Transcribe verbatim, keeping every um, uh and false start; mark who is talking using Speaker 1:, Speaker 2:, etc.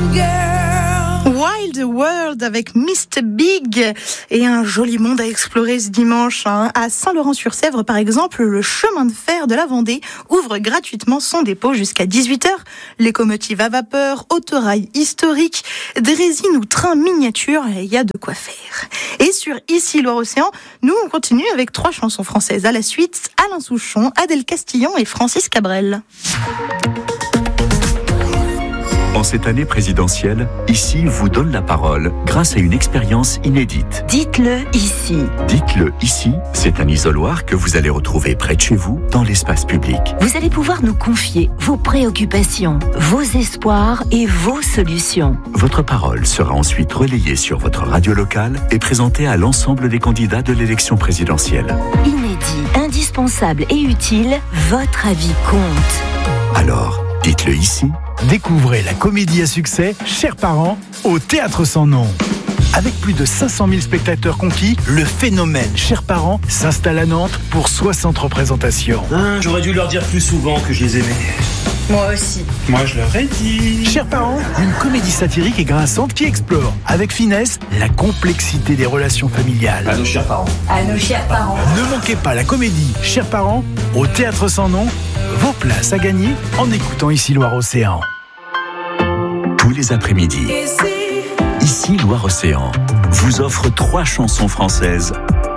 Speaker 1: Wild World avec mister Big et un joli monde à explorer ce dimanche. Hein. À Saint-Laurent-sur-Sèvre, par exemple, le chemin de fer de la Vendée ouvre gratuitement son dépôt jusqu'à dix-huit heures. Locomotives à vapeur, autorail historique, draisines ou trains miniatures, il y a de quoi faire. Et sur Ici Loire-Océan, nous on continue avec trois chansons françaises. À la suite, Alain Souchon, Adèle Castillon et Francis Cabrel.
Speaker 2: En cette année présidentielle, Ici vous donne la parole grâce à une expérience inédite.
Speaker 3: Dites-le ici.
Speaker 2: Dites-le ici, c'est un isoloir que vous allez retrouver près de chez vous, dans l'espace public.
Speaker 3: Vous allez pouvoir nous confier vos préoccupations, vos espoirs et vos solutions.
Speaker 2: Votre parole sera ensuite relayée sur votre radio locale et présentée à l'ensemble des candidats de l'élection présidentielle.
Speaker 3: Inédit, indispensable et utile, votre avis compte.
Speaker 2: Alors, dites-le ici.
Speaker 4: Découvrez la comédie à succès Chers parents au Théâtre Sans Nom. Avec plus de cinq cent mille spectateurs conquis, le phénomène Chers parents s'installe à Nantes pour soixante représentations.
Speaker 5: Ah, j'aurais dû leur dire plus souvent que je les aimais.
Speaker 6: Moi aussi.
Speaker 5: Moi, je leur ai dit.
Speaker 4: Chers parents, une comédie satirique et grinçante qui explore, avec finesse, la complexité des relations familiales.
Speaker 5: À nos chers parents.
Speaker 6: À nos chers parents.
Speaker 4: Ne manquez pas la comédie Chers parents au Théâtre Sans Nom. Vos places à gagner en écoutant Ici Loire-Océan.
Speaker 2: Tous les après-midi, Ici Loire-Océan vous offre trois chansons françaises